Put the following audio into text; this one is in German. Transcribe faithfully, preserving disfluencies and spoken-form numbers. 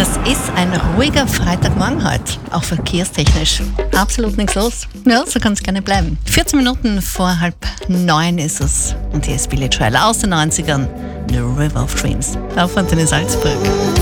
Das ist ein ruhiger Freitagmorgen heute, auch verkehrstechnisch. Absolut nichts los. Ja, so kann es gerne bleiben. vierzehn Minuten vor halb neun ist es. Und hier ist Billy Joel aus den neunzigern, The River of Dreams. Auf Antenne Salzburg.